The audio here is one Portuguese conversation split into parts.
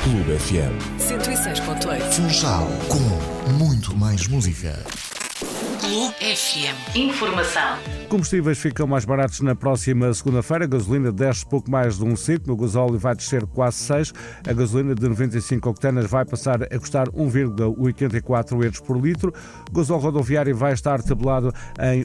Clube FM 106.8. Funchal, com muito mais música. Clube FM. Informação. Combustíveis ficam mais baratos na próxima segunda-feira. A gasolina desce pouco mais de 1 cêntimo, o gasóleo vai descer quase 6. A gasolina de 95 octanas vai passar a custar 1,84 euros por litro. O gasóleo rodoviário vai estar tabelado em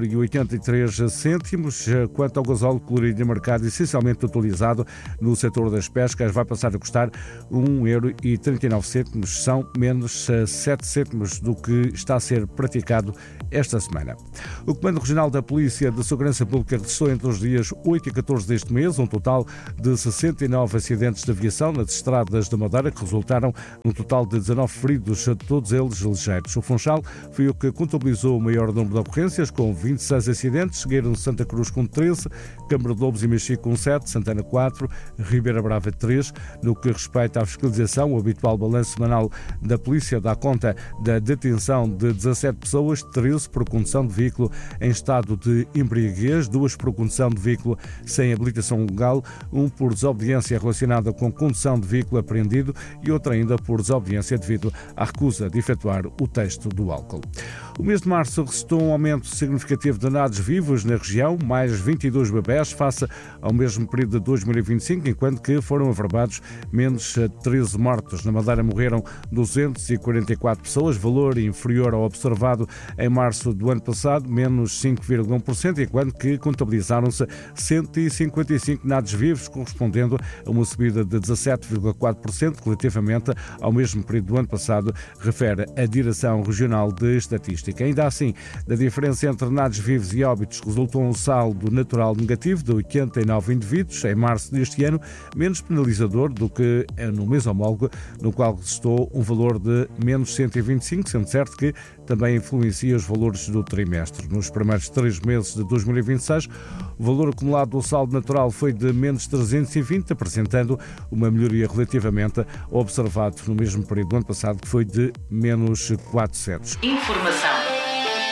1,83 €. Quanto ao gasóleo colorido de mercado, essencialmente utilizado no setor das pescas, vai passar a custar 1,39 €. São menos 7 cêntimos do que está a ser praticado esta semana. O Comando Regional da Polícia de Segurança Pública registrou entre os dias 8 e 14 deste mês um total de 69 acidentes de aviação nas estradas da Madeira, que resultaram num total de 19 feridos, todos eles ligeiros. O Funchal foi o que contabilizou o maior número de ocorrências, com 26 acidentes, seguiram Santa Cruz com 13, Câmara de Lobos e Mexico com 7, Santana 4, Ribeira Brava 3. No que respeita à fiscalização, o habitual balanço semanal da Polícia dá conta da detenção de 17 pessoas, 13 por condução de veículo em estado de embriaguez, 2 por condução de veículo sem habilitação legal, 1 por desobediência relacionada com condução de veículo apreendido e outra ainda por desobediência devido à recusa de efetuar o teste do álcool. O mês de março registrou um aumento significativo de nados vivos na região, mais 22 bebés face ao mesmo período de 2025, enquanto que foram averbados menos 13 mortos. Na Madeira morreram 244 pessoas, valor inferior ao observado em março do ano passado, menos 5,1%, enquanto que contabilizaram-se 155 nados vivos, correspondendo a uma subida de 17,4% relativamente ao mesmo período do ano passado, refere a Direção Regional de Estatística. Ainda assim, da diferença entre nados vivos e óbitos resultou um saldo natural negativo de 89 indivíduos em março deste ano, menos penalizador do que no mês homólogo, no qual registrou um valor de menos 125, sendo certo que também influencia os valores do trimestre. Nos primeiros 3 meses de 2026, o valor acumulado do saldo natural foi de menos 320, apresentando uma melhoria relativamente ao observado no mesmo período do ano passado, que foi de menos 400. Informação.